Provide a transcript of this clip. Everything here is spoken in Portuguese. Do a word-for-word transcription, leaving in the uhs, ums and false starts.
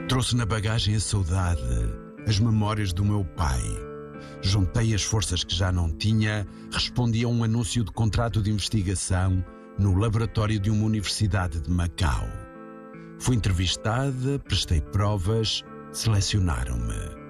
Trouxe na bagagem a saudade, as memórias do meu pai. Juntei as forças que já não tinha, respondi a um anúncio de contrato de investigação no laboratório de uma universidade de Macau. Fui entrevistada, prestei provas, selecionaram-me.